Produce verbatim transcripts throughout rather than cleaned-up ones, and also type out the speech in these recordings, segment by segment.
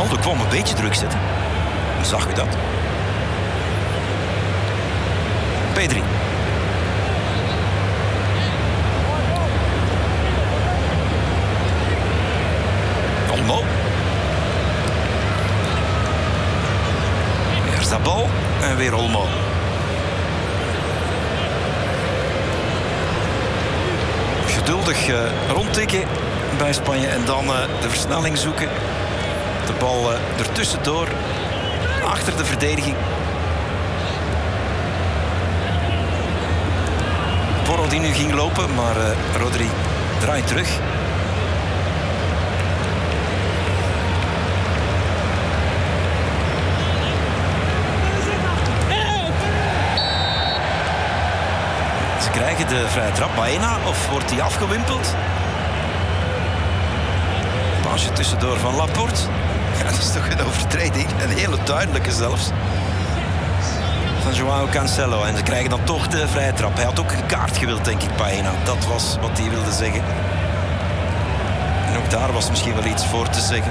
Ronaldo kwam een beetje druk zetten. Zag u dat? Pedri. Olmo. Weer Zabal en weer Olmo. Geduldig uh, rondtikken bij Spanje en dan uh, de versnelling zoeken. De bal uh, ertussendoor, achter de verdediging. Porro die nu ging lopen, maar uh, Rodri draait terug. Ze krijgen de vrije trap. Baena, of wordt die afgewimpeld? Paasje tussendoor van Laporte. Ja, dat is toch een overtreding. Een hele duidelijke zelfs. Van João Cancelo. En ze krijgen dan toch de vrije trap. Hij had ook een kaart gewild, denk ik, Baena. Dat was wat hij wilde zeggen. En ook daar was misschien wel iets voor te zeggen.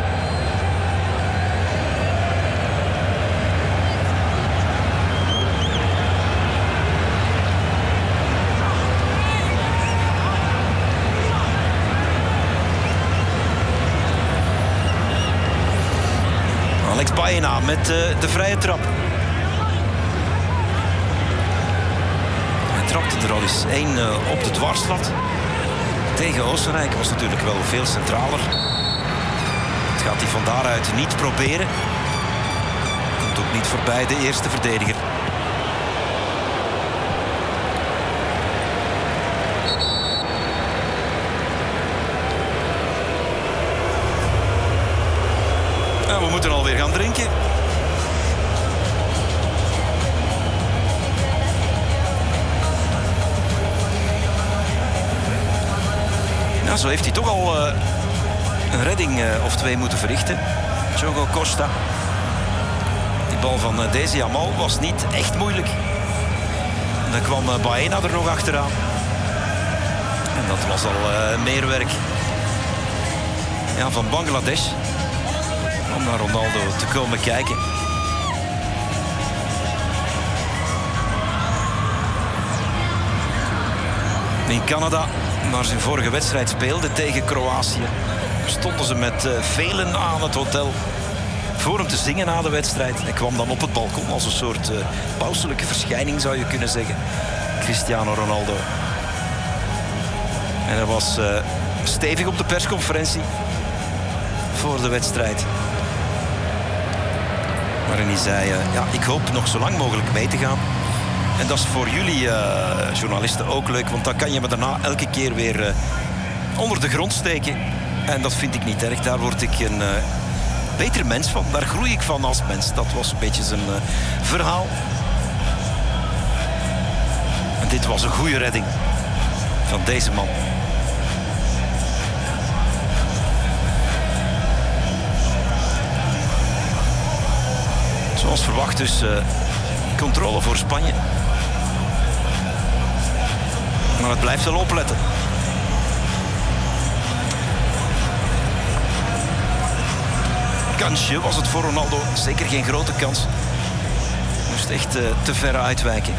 Alex Baena met uh, de vrije trap. Hij trapte er al eens één uh, op de dwarslat. Tegen Oostenrijk was natuurlijk wel veel centraler. Dat gaat hij van daaruit niet proberen. Komt ook niet voorbij de eerste verdediger. We moeten alweer gaan drinken. Ja, zo heeft hij toch al uh, een redding uh, of twee moeten verrichten. Diogo Costa. Die bal van uh, Desi Amal was niet echt moeilijk. En dan kwam uh, Baena er nog achteraan. En dat was al uh, meer werk ja, van Bangladesh. Om naar Ronaldo te komen kijken. In Canada, waar ze in vorige wedstrijd speelden tegen Kroatië, stonden ze met uh, velen aan het hotel voor hem te zingen na de wedstrijd. Hij kwam dan op het balkon als een soort uh, pauselijke verschijning, zou je kunnen zeggen. Cristiano Ronaldo. En hij was uh, stevig op de persconferentie voor de wedstrijd. Waarin hij zei, uh, ja, ik hoop nog zo lang mogelijk mee te gaan. En dat is voor jullie uh, journalisten ook leuk, want dan kan je me daarna elke keer weer uh, onder de grond steken. En dat vind ik niet erg. Daar word ik een uh, beter mens van. Daar groei ik van als mens. Dat was een beetje zijn uh, verhaal. En dit was een goede redding van deze man. Zoals verwacht dus uh, controle voor Spanje. Maar het blijft wel opletten. Kansje was het voor Ronaldo. Zeker geen grote kans. Moest echt uh, te ver uitwijken.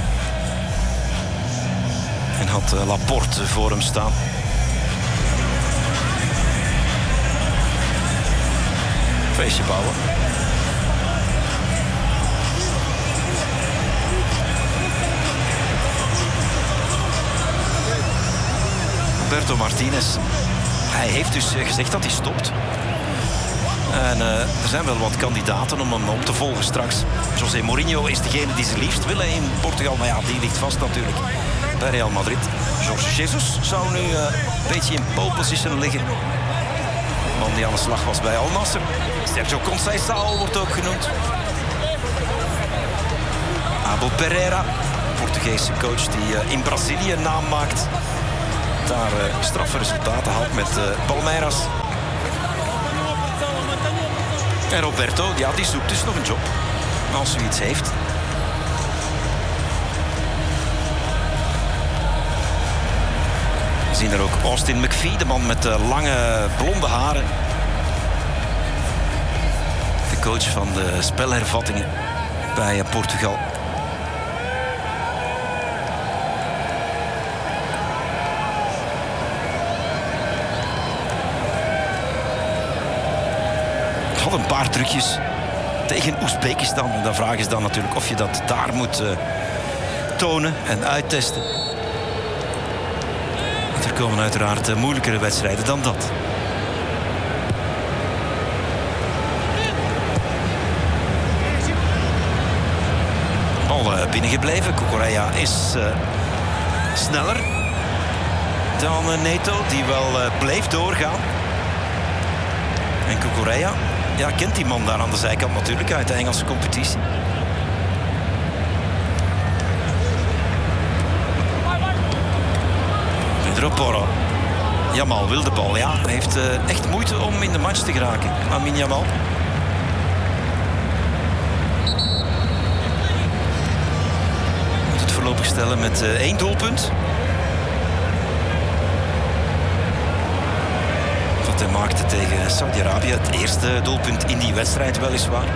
En had uh, Laporte voor hem staan. Feestje bouwen. Roberto Martinez. Hij heeft dus gezegd dat hij stopt. En uh, er zijn wel wat kandidaten om hem op te volgen straks. José Mourinho is degene die ze liefst willen in Portugal. Maar ja, die ligt vast natuurlijk bij Real Madrid. Jorge Jesus zou nu uh, een beetje in pole position liggen. De man die aan de slag was bij Al Nassr. Sergio Conceição wordt ook genoemd. Abel Pereira, Portugese coach die uh, in Brazilië een naam maakt. Daar uh, straffe resultaten haalt met uh, Palmeiras. En Roberto, ja, die zoekt dus nog een job. Als u iets heeft. We zien er ook Austin McPhee, de man met de lange blonde haren. De coach van de spelhervattingen bij Portugal. Had een paar trucjes tegen Oezbekistan. En de vraag is dan natuurlijk of je dat daar moet uh, tonen en uittesten. Want er komen uiteraard uh, moeilijkere wedstrijden dan dat. Bal uh, binnengebleven. Cucurella is uh, sneller dan uh, Neto, die wel uh, bleef doorgaan. En Cucurella, ja, kent die man daar aan de zijkant natuurlijk uit de Engelse competitie. Pedro Porro. Yamal wil de bal, ja. Hij heeft uh, echt moeite om in de match te geraken. Lamine Yamal. Moet het voorlopig stellen met uh, één doelpunt. Wat hij maakte tegen Saudi-Arabië. Het eerste doelpunt in die wedstrijd weliswaar.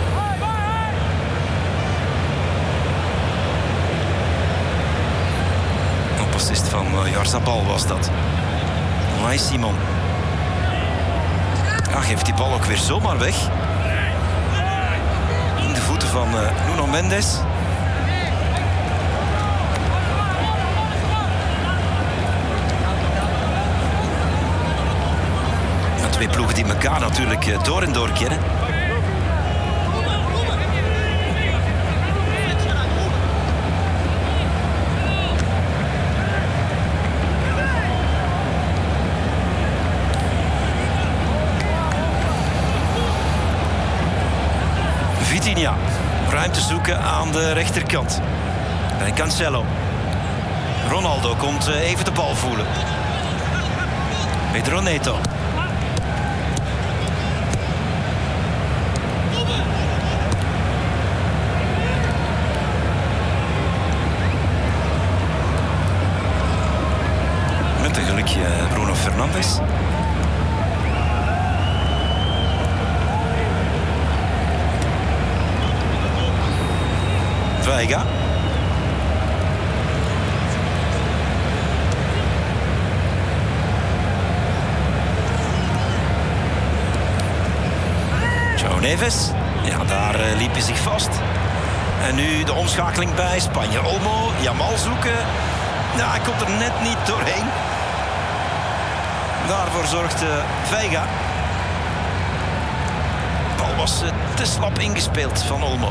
Op assist van uh, Jarzabal was dat. Unai Simon. Ja, geeft die bal ook weer zomaar weg. In de voeten van uh, Nuno Mendes. Twee ploegen die elkaar natuurlijk door en door kennen. Vitinha. Ruimte zoeken aan de rechterkant. Bij Cancelo. Ronaldo komt even de bal voelen. Pedro Neto. Met een gelukje Bruno Fernandes. Veiga. João Neves. Ja, daar uh, liep hij zich vast. En nu de omschakeling bij Spanje. Olmo, Yamal zoeken. Nou, hij komt er net niet doorheen. Daarvoor zorgt uh, Veiga. De bal was uh, te slap ingespeeld van Olmo.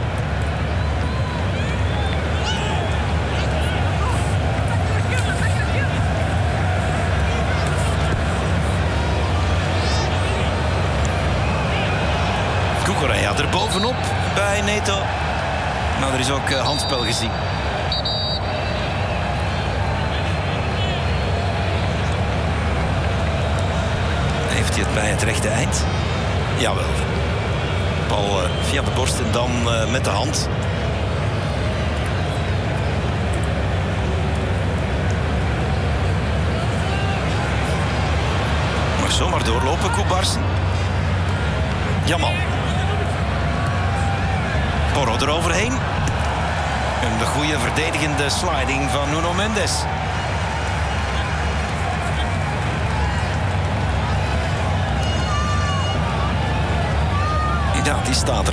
Cucurella er bovenop bij Neto. Maar er is ook uh, handspel gezien. Heeft hij het bij het rechte eind? Jawel. Bal uh, via de borst en dan uh, met de hand. Mag zomaar doorlopen, Kubarsi. Yamal. Porro eroverheen. En de goede verdedigende sliding van Nuno Mendes. Ja, die staat er.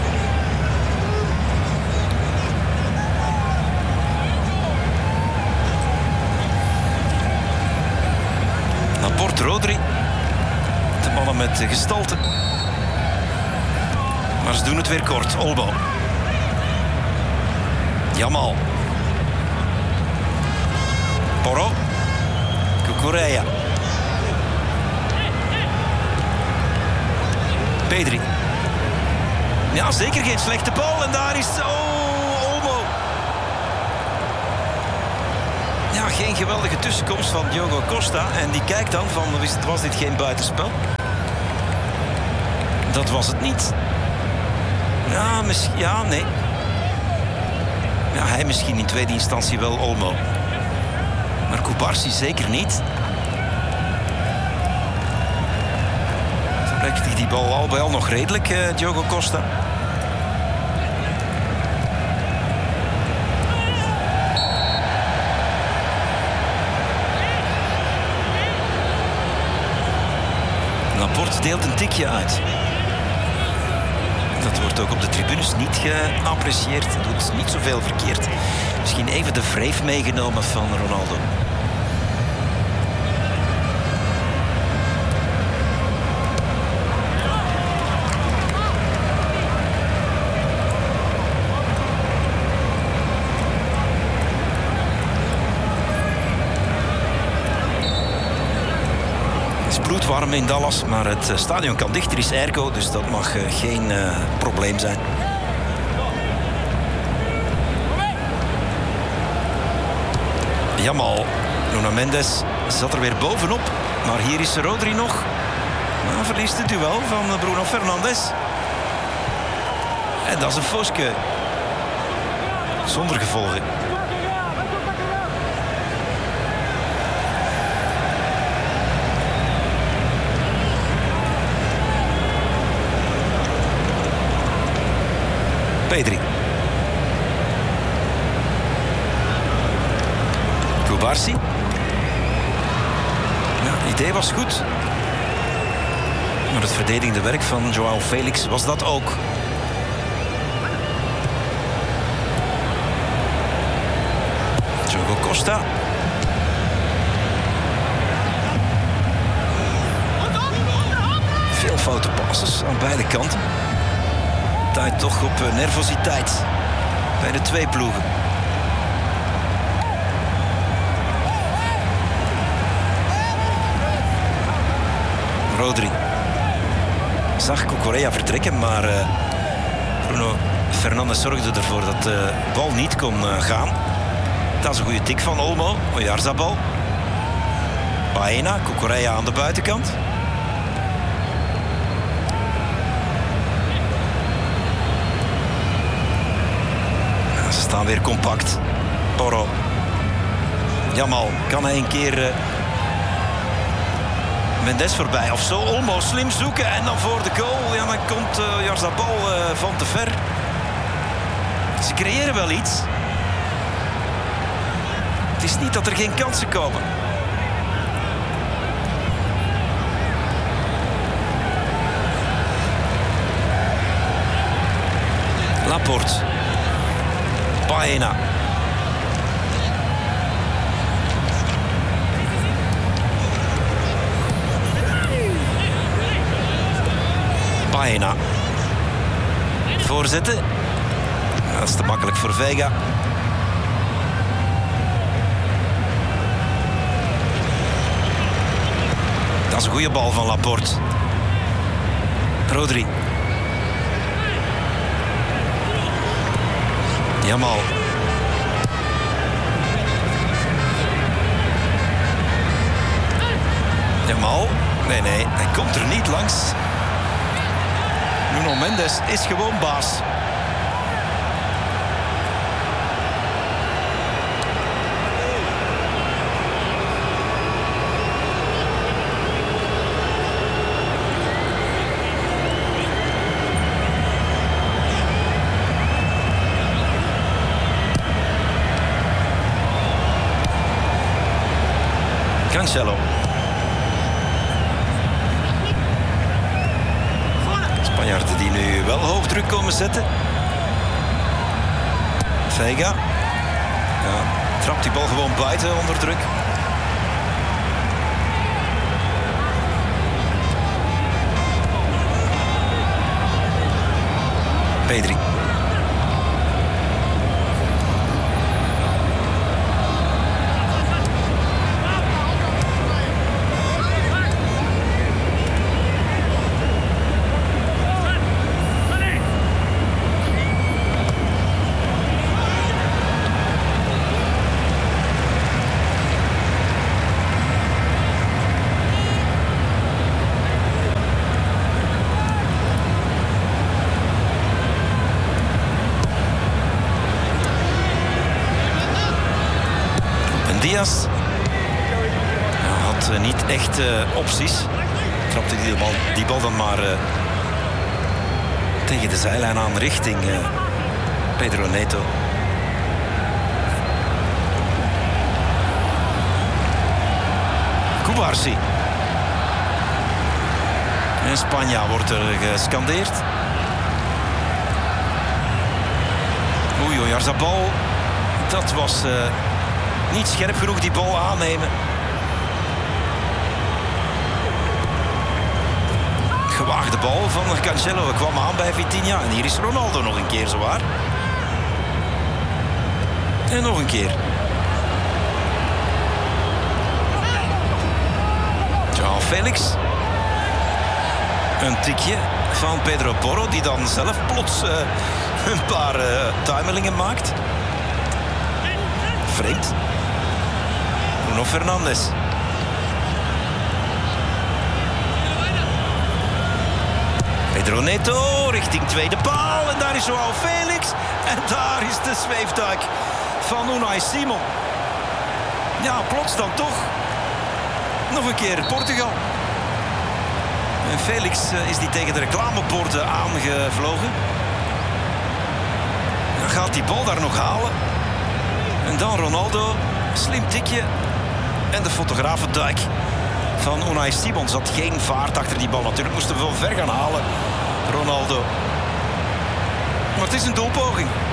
Laporte, Rodri. De mannen met gestalte. Maar ze doen het weer kort. Olmo. Yamal. Porro. Cucurella. Pedri. Ja, zeker geen slechte bal. En daar is... Oh, Olmo. Ja, geen geweldige tussenkomst van Diogo Costa. En die kijkt dan van, was dit geen buitenspel? Dat was het niet. Ja, misschien... Ja, nee. Ja, hij misschien in tweede instantie wel, Olmo. Maar Kubarsi zeker niet. Trekt hij die bal al bij al nog redelijk, uh, Diogo Costa. Laporte deelt een tikje uit. Dat wordt ook op de tribunes niet geapprecieerd. Doet niet zoveel verkeerd. Misschien even de wreef meegenomen van Ronaldo. Bloedwarm in Dallas, maar het stadion kan dichter, is airco, dus dat mag uh, geen uh, probleem zijn. Jamal, Nuno Mendes zat er weer bovenop, maar hier is Rodri nog. Nou, verliest het duel van Bruno Fernandes. En dat is een foske. Zonder gevolgen. Pedri. Kubarsi. Ja, het idee was goed. Maar het verdedigende werk van João Felix was dat ook. Diogo Costa. Veel foute passes aan beide kanten. Tijd toch op uh, nervositeit bij de twee ploegen. Rodri zag Cucurella vertrekken, maar uh, Bruno Fernandes zorgde ervoor dat de bal niet kon uh, gaan. Dat is een goede tik van Olmo. Oyarzabal. Baena, Cucurella aan de buitenkant. Ze staan weer compact. Porro. Jamal, kan hij een keer uh, Mendes voorbij of zo? Olmo slim zoeken en dan voor de goal. Ja, dan komt uh, Oyarzabal uh, van te ver. Ze creëren wel iets. Het is niet dat er geen kansen komen. Laporte. Baena. Baena. Voorzetten. Dat is te makkelijk voor Vega. Dat is een goede bal van Laporte. Rodri. Jamal. Jamal. Nee, nee, hij komt er niet langs. Nuno Mendes is gewoon baas. Cancelo. Spanjaarden die nu wel hoog druk komen zetten. Vega. Ja, trapt die bal gewoon buiten onder druk. Pedri. Diaz had niet echt uh, opties. Trapte die bal, die bal dan maar uh, tegen de zijlijn aan richting uh, Pedro Neto. Cubarsí. In Spanje wordt er gescandeerd. Oei, oei, Arzabal. Dat was uh, niet scherp genoeg, die bal aannemen. Gewaagde bal van Cancelo. Hij kwam aan bij Vitinha. En hier is Ronaldo nog een keer zowaar. En nog een keer. João Felix. Een tikje van Pedro Porro, die dan zelf plots uh, een paar uh, tuimelingen maakt. Vreemd. Bruno Fernandes. Pedro Neto richting tweede paal. En daar is João Felix. En daar is de zweefduik van Unai Simon. Ja, plots dan toch. Nog een keer Portugal. En Felix is die tegen de reclameborden aangevlogen. Dan gaat die bal daar nog halen. En dan Ronaldo. Slim tikje. En de fotografenduik van Unai Simon. Zat geen vaart achter die bal. Natuurlijk moesten we wel ver gaan halen. Ronaldo. Maar het is een doelpoging.